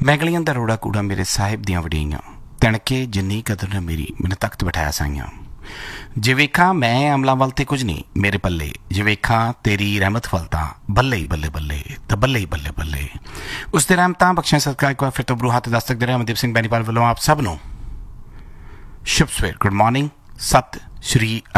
बैंगलियां दा रोड़ा कूड़ा मेरे साहिब दियां वड़ियां तणके जिन्नी कदर न मेरी मैंने तख्त बिठाया साइयां जे वेखा मैं अमला वल ते कुछ नहीं मेरे पल्ले जे वेखा तेरी रहमत वल तां बल्ले ही बल्ले बल्ले तो बल्ले ही बल्ले बल्ले उसदे रहमतां बख्शियां सदका एक बार फिर तो बरू हाथ दस्तक दे रहे अमनदीप सिंह बैनीपाल वालों आप सब नो शुभ सवेर गुड मॉर्निंग सत श्री